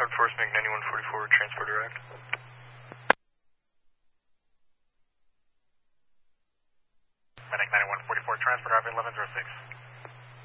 Dog Force, make 9144, transport arrived. Medic 9144, transport arrived 1106.